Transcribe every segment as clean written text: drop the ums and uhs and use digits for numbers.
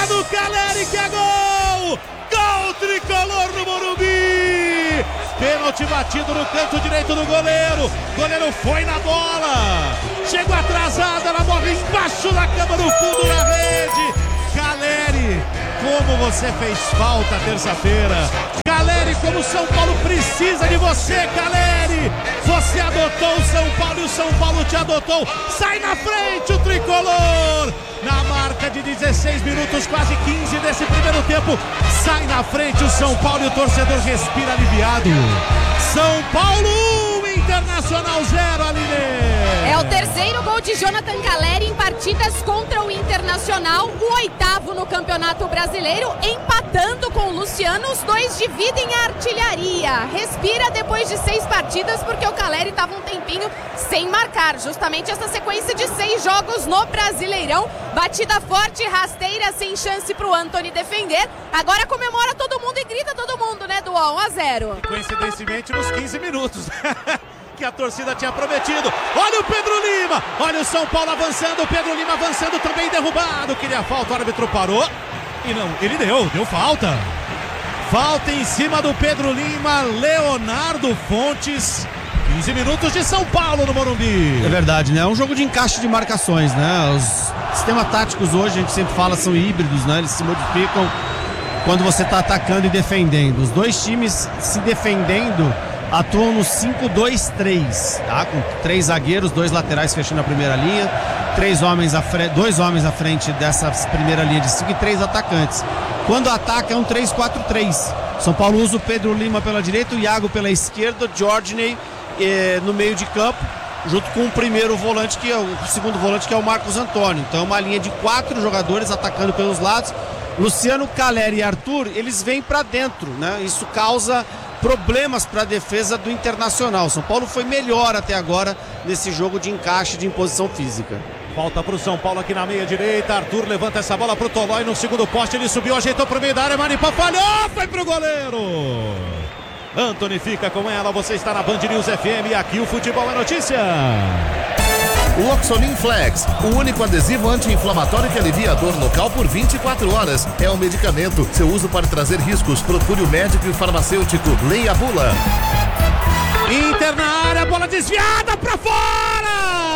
Pega do Caleri, que é gol! Gol tricolor no Morumbi! Pênalti batido no canto direito do goleiro. Goleiro foi na bola. Chegou atrasado, ela morre embaixo da cama no fundo da rede. Caleri, como você fez falta terça-feira. Caleri, como o São Paulo precisa de você, Caleri. Você adotou o São Paulo e o São Paulo te adotou. Sai na frente o tricolor. Na marca de 16 minutos, quase 15 desse primeiro tempo. Sai na frente o São Paulo e o torcedor respira aliviado. São Paulo 1, Internacional 0, Aline. É o terceiro gol de Jonathan Caleri em partidas contra o Internacional, o 8º no Campeonato Brasileiro, empatando com o Luciano. Os dois dividem a artilharia. Respira depois de 6 partidas, porque o Caleri estava um tempinho sem marcar. Justamente essa sequência de 6 jogos no Brasileirão. Batida forte, rasteira, sem chance para o Antony defender. Agora comemora todo mundo e grita todo mundo, né, do 1-0. Coincidentemente nos 15 minutos que a torcida tinha prometido. Olha o Pedro Lima, olha o São Paulo avançando, o Pedro Lima avançando, também derrubado. Queria falta, o árbitro parou e não, ele deu falta. Falta em cima do Pedro Lima, Leonardo Fontes. 15 minutos de São Paulo no Morumbi. É verdade, né? É um jogo de encaixe de marcações, né? Os sistemas táticos hoje, a gente sempre fala, são híbridos, né? Eles se modificam quando você está atacando e defendendo. Os dois times se defendendo atuam no 5-2-3, tá? Com 3 zagueiros, 2 laterais fechando a primeira linha, 2 homens à frente dessa primeira linha de 5 e 3 atacantes. Quando ataca é um 3-4-3. São Paulo usa o Pedro Lima pela direita, o Iago pela esquerda, o Jorginho no meio de campo, junto com o primeiro volante, que é o segundo volante, que é o Marcos Antônio. Então é uma linha de 4 jogadores atacando pelos lados. Luciano, Caleri e Arthur, eles vêm para dentro, né? Isso causa problemas para a defesa do Internacional. São Paulo foi melhor até agora nesse jogo de encaixe de imposição física. Falta para o São Paulo aqui na meia direita. Arthur levanta essa bola para o Tolói no segundo poste. Ele subiu, ajeitou para o meio da área. Manipá falhou, foi para o goleiro. Antony fica com ela. Você está na Band News FM e aqui o futebol é notícia. O Oxolin Flex, o único adesivo anti-inflamatório que alivia a dor local por 24 horas. É um medicamento. Seu uso pode trazer riscos. Procure o médico e o farmacêutico. Leia a bula. Inter na área, bola desviada para fora.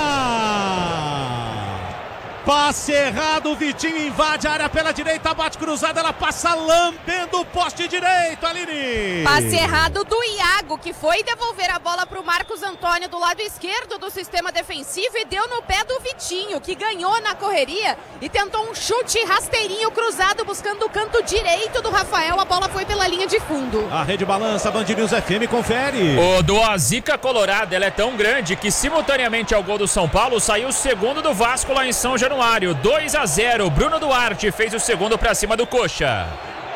Passe errado, o Vitinho invade a área pela direita, bate cruzada, ela passa lambendo o poste direito, Aline. Passe errado do Iago, que foi devolver a bola para o Marcos Antônio do lado esquerdo do sistema defensivo e deu no pé do Vitinho, que ganhou na correria e tentou um chute rasteirinho cruzado buscando o canto direito do Rafael. A bola foi pela linha de fundo. A rede balança, Band News FM, confere. O do Zica Colorado, ela é tão grande que simultaneamente ao gol do São Paulo saiu o segundo do Vasco lá em São Januário. 2-0, Bruno Duarte fez o segundo para cima do Coxa.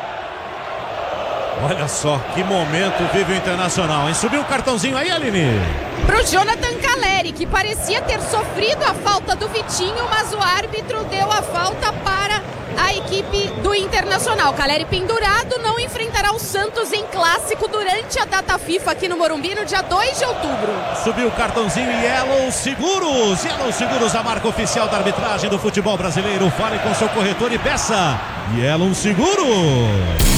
Olha só que momento vive o Internacional, hein? Subiu um cartãozinho aí, Aline. Pro Jonathan Caleri, que parecia ter sofrido a falta do Vitinho, mas o árbitro deu a falta para a equipe do Internacional. Caleri pendurado, não enfrentará o Santos em clássico durante a data FIFA aqui no Morumbi no dia 2 de outubro. Subiu o cartãozinho e Yellow Seguros. Yellow Seguros, a marca oficial da arbitragem do futebol brasileiro. Fale com seu corretor e peça Yellow Seguros.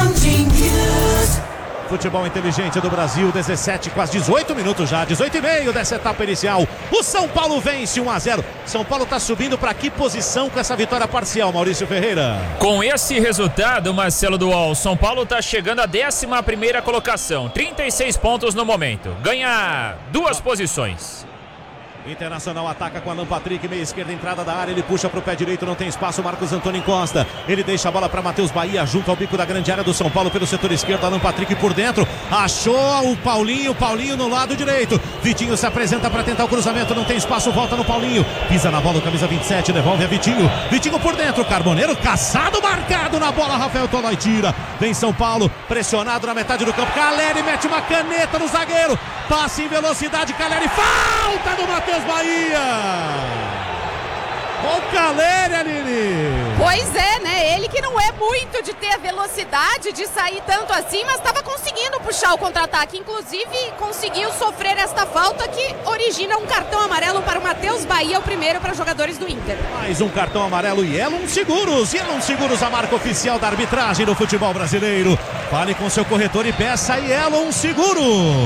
Futebol inteligente do Brasil, 17, quase 18 minutos já, 18,5 dessa etapa inicial. O São Paulo vence 1-0. São Paulo está subindo para que posição com essa vitória parcial, Maurício Ferreira? Com esse resultado, Marcelo Dual, São Paulo está chegando à 11ª colocação, 36 pontos no momento. Ganha 2 posições. Internacional ataca com Alan Patrick, meia esquerda, entrada da área, ele puxa para o pé direito, não tem espaço, Marcos Antônio encosta, ele deixa a bola para Matheus Bahia, junto ao bico da grande área do São Paulo pelo setor esquerdo, Alan Patrick por dentro, achou o Paulinho no lado direito, Vitinho se apresenta para tentar o cruzamento, não tem espaço, volta no Paulinho, pisa na bola, camisa 27, devolve a Vitinho por dentro, Carboneiro, caçado, marcado na bola, Rafael Tolói tira, vem São Paulo, pressionado na metade do campo, Caleri mete uma caneta no zagueiro, passe em velocidade, Caleri, falta do Matheus Bahia. Olha o Caleri, Aline. Pois é, né? Ele que não é muito de ter a velocidade de sair tanto assim, mas estava conseguindo puxar o contra-ataque. Inclusive, conseguiu sofrer esta falta que origina um cartão amarelo para o Matheus Bahia, o primeiro para jogadores do Inter. Mais um cartão amarelo e Elon Seguros. Elon Seguros, a marca oficial da arbitragem do futebol brasileiro. Fale com seu corretor e peça Elon Seguro.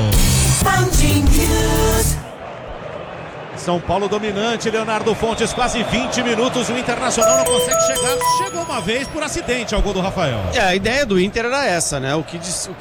São Paulo dominante, Leonardo Fontes, quase 20 minutos, o Internacional não consegue chegar, chegou uma vez por acidente ao gol do Rafael. A ideia do Inter era essa, né? O que